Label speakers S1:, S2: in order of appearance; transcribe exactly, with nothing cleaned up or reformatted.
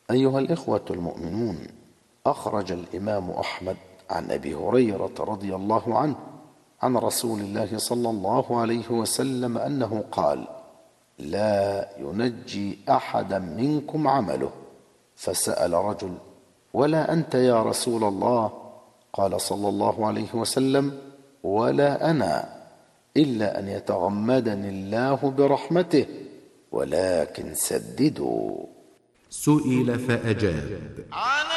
S1: أيها الإخوة المؤمنون، أخرج الإمام أحمد عن أبي هريرة رضي الله عنه عن رسول الله صلى الله عليه وسلم أنه قال: لا ينجي أحدا منكم عمله. فسأل رجل: ولا أنت يا رسول الله؟ قال صلى الله عليه وسلم: ولا أنا، إلا أن يتغمدني الله برحمته، ولكن سددوا.
S2: سئل فأجاب: